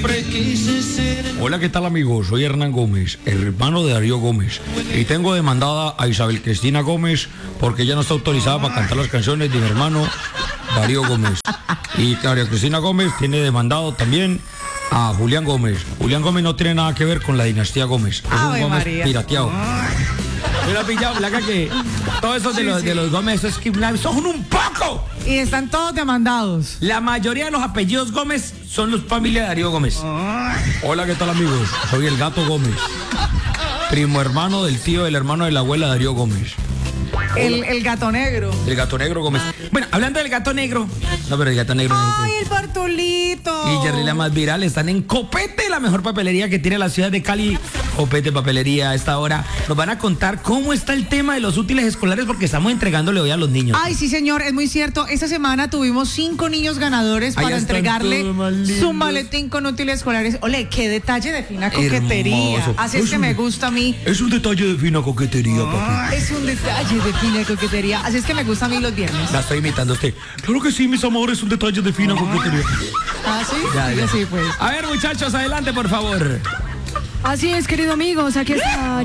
Hola, ¿qué tal, amigos? Soy Hernán Gómez, el hermano de Darío Gómez, y tengo demandada a Isabel Cristina Gómez porque ella no está autorizada para cantar las canciones de mi hermano Darío Gómez. Y María Cristina Gómez tiene demandado también a Julián Gómez. Julián Gómez no tiene nada que ver con la dinastía Gómez. Es un Gómez pirateado. Mira, pillado, placa que todo eso de los Gómez es que son un poco. Y están todos demandados. La mayoría de los apellidos Gómez son los familia de Darío Gómez. Hola, ¿qué tal, amigos? Soy el Gato Gómez, primo hermano del tío del hermano de la abuela Darío Gómez. El Gato Negro. El Gato Negro Gómez. Bueno, hablando del Gato Negro. No, pero el Gato Negro. ¡Ay, el Bartolito! Y Jerry, la más viral, están en Copete, la mejor papelería que tiene la ciudad de Cali. Copete Papelería a esta hora. Nos van a contar cómo está el tema de los útiles escolares porque estamos entregándole hoy a los niños. Ay, sí, señor, es muy cierto. Esta semana tuvimos 5 niños ganadores para entregarle su maletín con útiles escolares. Ole, qué detalle de fina coquetería. Hermoso. Así es que me gusta a mí. Es un detalle de fina coquetería, papi. Es un detalle de fina coquetería. Así es que me gusta a mí los viernes. La estoy imitando a usted. Claro que sí, mis amores, es un detalle de fina coquetería. ¿Ah, sí? Ya. Sí, pues. A ver, muchachos, adelante, por favor. Así es, queridos amigos, aquí está.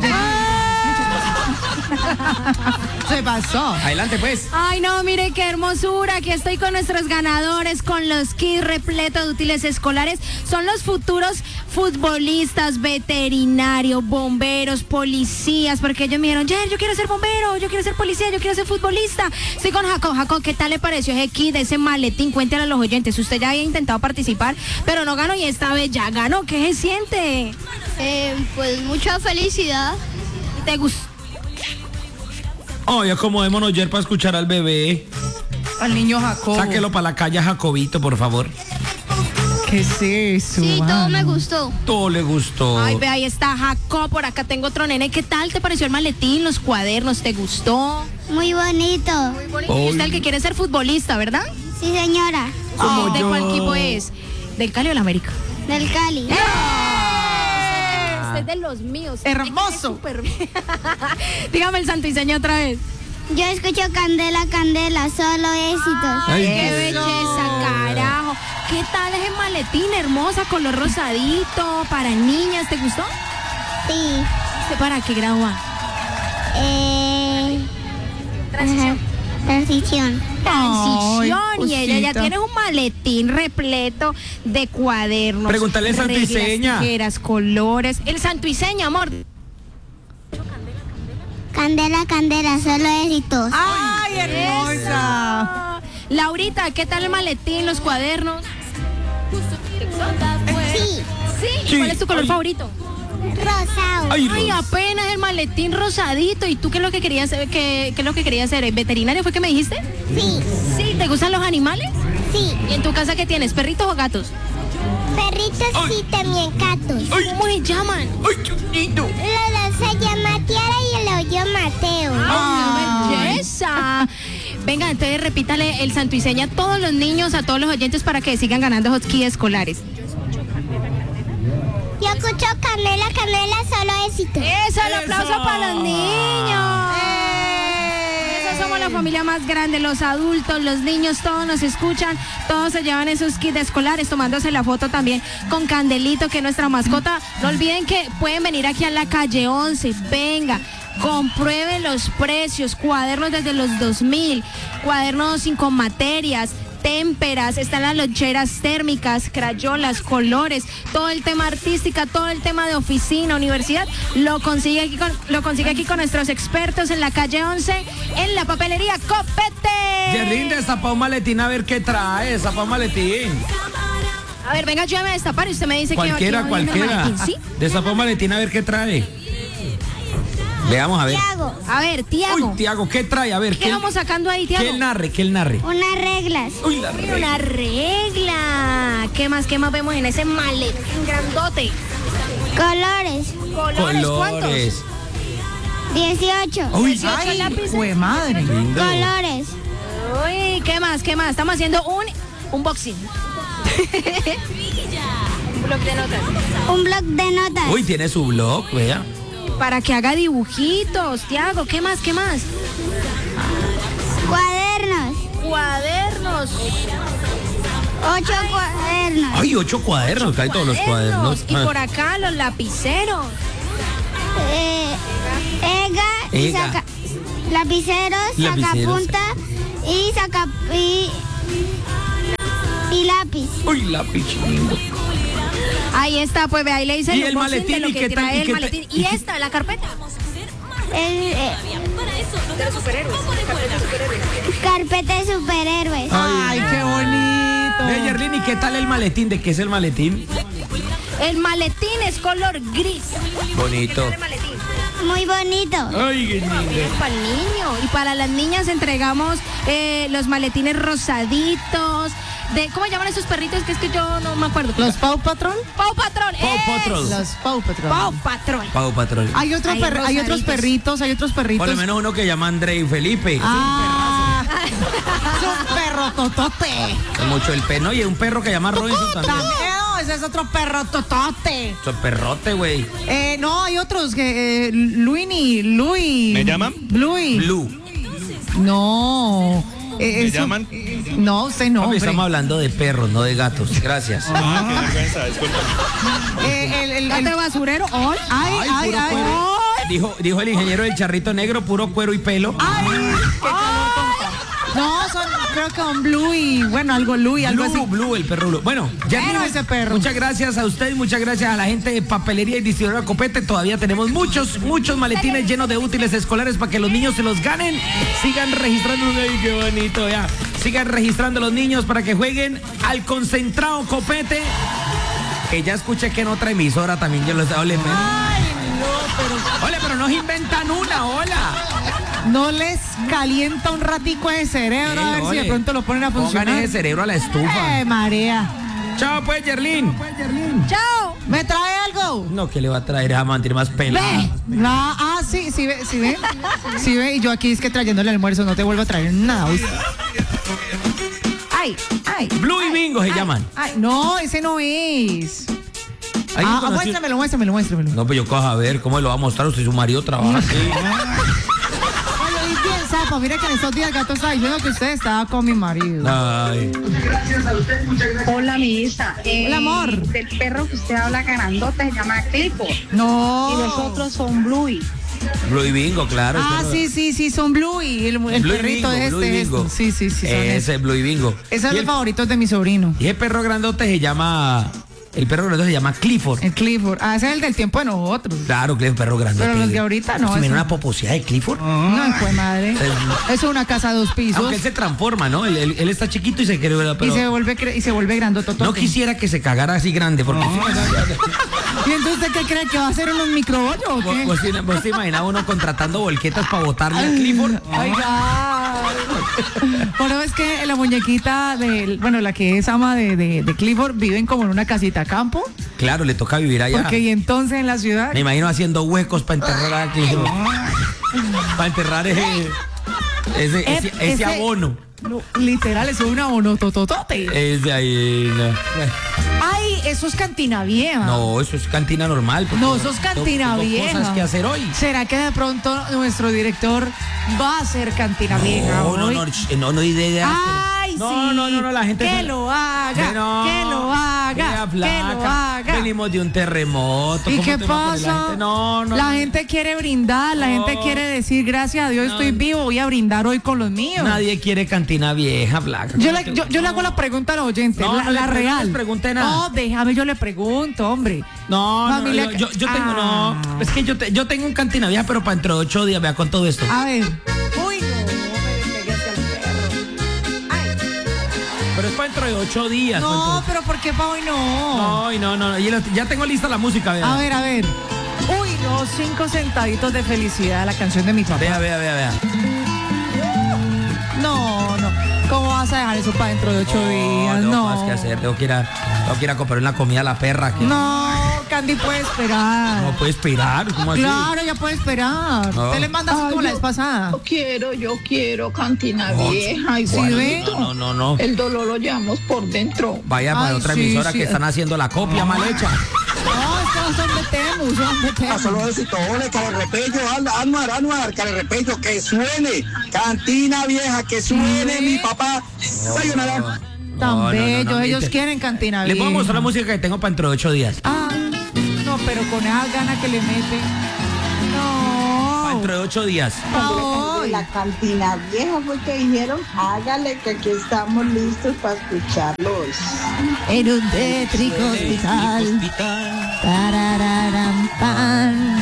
Se pasó. Adelante, pues. Ay, no, mire qué hermosura. Aquí estoy con nuestros ganadores, con los kits repletos de útiles escolares. Son los futuros futbolistas, veterinarios, bomberos, policías, porque ellos me dijeron, yo quiero ser bombero, yo quiero ser policía, yo quiero ser futbolista. Estoy con Jacob. Jacob, ¿qué tal le pareció ese kit, ese maletín? Cuéntale a los oyentes. Usted ya había intentado participar, pero no ganó y esta vez ya ganó. ¿Qué se siente? Pues mucha felicidad. ¿Te gustó? Ay, acomodémonos ayer para escuchar al bebé. Al niño Jacob. Sáquelo para la calle a Jacobito, por favor. ¿Qué es eso? Sí, todo me gustó. Todo le gustó. Ay, ve, ahí está Jacob, por acá tengo otro nene. ¿Qué tal te pareció el maletín, los cuadernos? ¿Te gustó? Muy bonito. Muy bonito. Y usted el que quiere ser futbolista, ¿verdad? Sí, señora. Como ¿De yo. cuál equipo es? ¿Del Cali o del América? Del Cali. Usted es de los míos. Hermoso. Súper bien. Dígame el santo y seña otra vez. Yo escucho Candela, Candela, solo éxitos. Ay, qué eso. belleza, carajo. ¿Qué tal ese maletín hermosa, color rosadito, para niñas? ¿Te gustó? Sí. ¿Usted para qué grado va? Transición. Transición. Transición. Ay, Y ella ya cosita. tiene un maletín repleto de cuadernos. Pregúntale al santo y reglas, seña. tijeras, colores. El santo y seña, amor. Candela, Candela, solo éxitos. ¡Ay, hermosa! Laurita, ¿qué tal el maletín, los cuadernos? Sí. ¿Sí? Sí. ¿Cuál es tu color Ay. favorito? Rosado. Ay, Ay, Rosa. apenas el maletín rosadito. ¿Y tú qué es lo que querías hacer? ¿Qué es lo que querías hacer? ¿Veterinario fue que me dijiste? Sí. Sí, ¿te gustan los animales? Sí. ¿Y en tu casa qué tienes? ¿Perritos o gatos? Perritos Ay. y también gatos. Ay. ¿Cómo se llaman? Ay, qué lindo. Lola se llama Tiara y el yo Mateo. ¡Ay, qué belleza! Venga, entonces repítale el santo y seña a todos los niños, a todos los oyentes para que sigan ganando hot kits escolares. Yo escucho Candela, Candela, solo éxitos. ¡Eso, el aplauso para los niños! Esa somos la familia más grande, los adultos, los niños, todos nos escuchan, todos se llevan esos kits escolares, tomándose la foto también con Candelito, que es nuestra mascota. No olviden que pueden venir aquí a la calle 11, venga. Comprueben los precios, cuadernos desde los 2000, cuadernos sin con materias, témperas, están las loncheras térmicas, crayolas, colores, todo el tema artística, todo el tema de oficina, universidad, lo consigue aquí con nuestros expertos en la calle 11, en la papelería Copete. Jerry, destapa un maletín a ver qué trae. Destapa un maletín. A ver, venga, yo me a destapar y usted me dice Cualquiera, que va en el cualquiera. maletín, ¿sí? Destapa un maletín a ver qué trae. Veamos, a ver. Tiago, A ver, Tiago, Uy, Tiago, ¿qué trae? A ver, ¿qué vamos sacando ahí, Tiago? que él narre, que él narre. unas reglas. Uy, la Uy, re- una regla. ¿Qué más vemos en ese maletín grandote? Colores. ¿Colores? ¿Cuántos? Colores. 18. Uy, 18 ¡Ay, lápices. jue madre! lindo. Colores. Uy, ¿qué más? Estamos haciendo un unboxing. Un bloc de notas. Un bloc de notas. Uy, tiene su blog, vea. Para que haga dibujitos, Tiago. ¿Qué más? Cuadernos. Cuadernos. 8 cuadernos. Ay, 8 cuadernos, caen todos los cuadernos. Y por acá los lapiceros. Ega. Lapiceros, sacapunta y lápiz. Uy, lápiz lindo. Ahí está, pues ve, ahí le dice ¿Y el maletín? de lo ¿Y que qué tal? trae el maletín. Y esta, la carpeta. De los superhéroes. Carpeta de superhéroes. Ay, qué bonito. Ve, Yerlin, ¿y qué tal el maletín? ¿De qué es el maletín? El maletín es color gris. Bonito. ¿Qué tal el maletín? Muy bonito. Ay, qué lindo. Para el niño. Y para las niñas entregamos los maletines rosaditos. ¿Cómo llaman esos perritos? Que es que yo no me acuerdo. ¿Los Paw Patrol? Paw Patrol. Paw Patrol. Los Paw Patrol. Paw Patrol. Paw Patrol. Hay otros perritos. Por lo menos uno que llama André y Felipe. Es un perro totote. Es mucho el perro. Y un perro que llama Robinson también. No, ese es otro perro totote. Eso es perrote, güey. No, hay otros que Louis. ¿Me llaman? Louis. Blue. No. ¿Me llaman? No, usted no. Hombre, Hombre. estamos hablando de perros, no de gatos. Gracias. Qué vergüenza, disculpa. ¿Gato basurero? Ay. Puro cuero. Dijo el ingeniero del charrito negro, puro cuero y pelo. No, creo que son Blue y bueno, algo Louis, algo así. Blue, el perro Blue. Bueno, ya Pero ese perro. Muchas gracias a usted, muchas gracias a la gente de Papelería y Distribuidora Copete. Todavía tenemos muchos maletines llenos de útiles escolares para que los niños se los ganen. Sigan registrando. Ay, qué bonito, ya. Sigan registrando los niños para que jueguen al concentrado Copete. Que ya escuché que en otra emisora también yo los ole, pero no inventan una, hola. No les calienta un ratico ese cerebro a ver si de pronto lo ponen a funcionar. Pongan ese cerebro a la estufa. Marea. Chao pues, Yerlin. ¡Chao! ¿Me trae algo? No, que le va a traer a mantener más pelo. Sí ve, y yo aquí es que trayéndole almuerzo, no te vuelvo a traer nada. ¿Oíste? Ay. Blue y Bingo se llaman. Ay, no, ese no es. Muéstramelo. No, pues yo cojo a ver cómo lo va a mostrar usted, su marido trabaja aquí. Oye, y bien, Zapa, mira que en estos días el gato estaba diciendo que usted estaba con mi marido. Ay. Hola, mi Isa. Hola, amor. Del perro que usted habla grandote se llama Clifford. No. Y los otros son Bluey. Blue y Bingo, claro. Sí, son Blue y el perrito Bingo, es Blue y Bingo. Sí, son ese es Blue y Bingo. Ese es Y el favorito de mi sobrino. Y el perro grandote se llama... El perro grandote se llama Clifford. El Clifford. Ese es el del tiempo de nosotros. Claro, que es el perro grandote. Pero los de ahorita no. Mira una poposidad de Clifford. No, fue madre. Eso es una casa de 2 pisos. Aunque él se transforma, ¿no? Él está chiquito y se quiere ver, pero... Y se vuelve grandototote. No quisiera que se cagara así grande, porque... ¿Y entonces usted qué cree? ¿Que va a hacer unos microbollos o qué? ¿Vos te imaginas uno contratando volquetas para botarle a Clifford? Oiga. Bueno, es que la muñequita la que es ama de Clifford viven como en una casita campo. Claro, le toca vivir allá. Porque y entonces en la ciudad. Me imagino haciendo huecos para enterrar a Clifford. Para enterrar ese abono. No, literal, eso es un abono tototote. Ese ahí. No. Ay, eso es cantina vieja. No, eso es cantina normal. No, eso es cantina tengo vieja. cosas que hacer hoy. ¿Será que de pronto nuestro director va a hacer cantina vieja hoy? No idea. Ay, no, sí. no, la gente... Que lo haga, que lo haga, que lo haga. Venimos de un terremoto. ¿Y ¿Cómo qué te va a poner pasa? No. La gente quiere brindar, la gente quiere decir gracias a Dios estoy vivo, voy a brindar hoy con los míos. Nadie quiere cantina vieja, Blanca. Yo le hago la pregunta a los oyentes, la real. No pregunte nada. No, déjame, yo le pregunto, hombre. No, Familia, yo tengo, es que yo tengo un cantina vieja, pero para dentro de 8 días, vea con todo esto. A ver. Uy, no, me pegué hacia el perro. Ay. Pero es para dentro de 8 días. No, pero ¿por qué para hoy no? No. Ya tengo lista la música, vea. A ver. Uy, no, 5 centavitos de felicidad, la canción de mi papá. Vea. No. ¿Cómo vas a dejar eso para dentro de 8 días? No. No. Más que hacer. Tengo que ir a comprar una comida a la perra. No, Candy puede esperar. No puede esperar. ¿Cómo así? Claro, ya puede esperar. No. Usted le manda así como la vez pasada. Yo quiero cantina vieja. Igualito. No. El dolor lo llevamos por dentro. Vaya para Ay, otra sí, emisora sí. que están haciendo la copia mal hecha. No, es que son de Temu. Solo éxito, ole, Carerrepeyo, Anuar, Carerrepeyo, que suene, cantina vieja, que suene mi papá. Sayonara. Tan No, bellos, ellos mire. quieren cantina Les vieja. voy a mostrar la música que tengo para dentro de 8 días. Ah, no, pero con esa gana que le mete. Para No. dentro de 8 días. Ay. La cantina vieja fue que dijeron, hágale que aquí estamos listos para escucharlos. En un tétrico hospital. Tarararam, pan.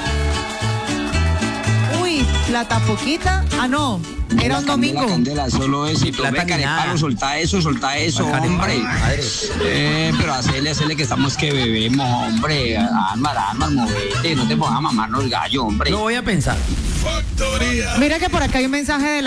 Uy, la tapoquita. Ah, no. Era un domingo. Candela, solo eso. Ni plata ni nada. Carepalo, soltá eso, Marca, hombre. madre. Pero hacerle que estamos que bebemos, hombre. Almar, movete, no te pongas a mamar los gallos, hombre. Lo voy a pensar. Mira que por acá hay un mensaje de la